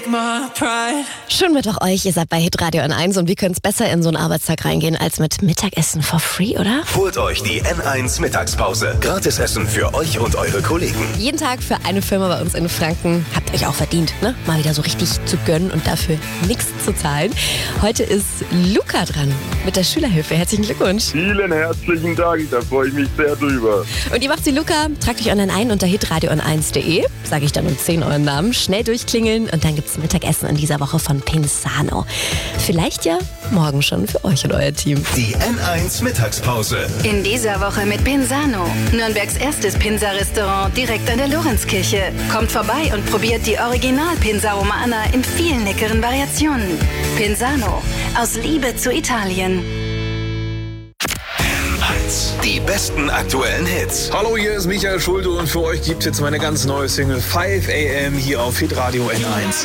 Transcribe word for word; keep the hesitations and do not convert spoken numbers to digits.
take my pride. Schön mit auch euch, ihr seid bei Hitradio N eins und wie könnte es besser in so einen Arbeitstag reingehen als mit Mittagessen for free, oder? Holt euch die N eins Mittagspause. Gratis Essen für euch und eure Kollegen. Jeden Tag für eine Firma bei uns in Franken. Habt euch auch verdient, ne? Mal wieder so richtig zu gönnen und dafür nichts zu zahlen. Heute ist Luca dran mit der Schülerhilfe. Herzlichen Glückwunsch. Vielen herzlichen Dank, da freue ich mich sehr drüber. Und ihr macht die Luca, tragt euch online ein unter hitradio n eins punkt de. Sage ich dann um zehn euren Namen. Schnell durchklingeln und dann gibt's Mittagessen in dieser Woche von Pensano. Vielleicht ja morgen schon für euch und euer Team. Die N eins Mittagspause. In dieser Woche mit Pensano. Nürnbergs erstes Pinsa-Restaurant direkt an der Lorenzkirche. Kommt vorbei und probiert die Original-Pinsa Romana in vielen leckeren Variationen. Pensano. Aus Liebe zu Italien. Die besten aktuellen Hits. Hallo, hier ist Michael Schulte und für euch gibt es jetzt meine ganz neue Single five a m hier auf Hitradio N eins.